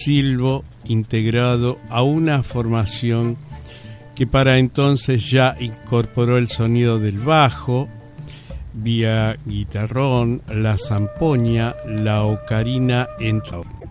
silbo integrado a una formación que para entonces ya incorporó el sonido del bajo, vía guitarrón, la zampoña, la ocarina, entre otros.